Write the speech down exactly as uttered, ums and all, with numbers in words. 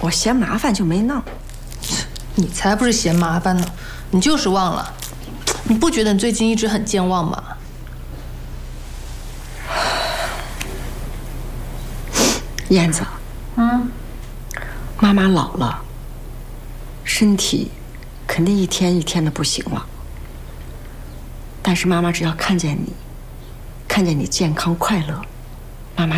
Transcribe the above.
我嫌麻烦就没弄。 你才不是嫌麻烦呢，你就是忘了。你不觉得你最近一直很健忘吗？ 燕子， 嗯， 妈妈老了，身体肯定一天一天的不行了。但是妈妈只要看见你，看见你健康快乐。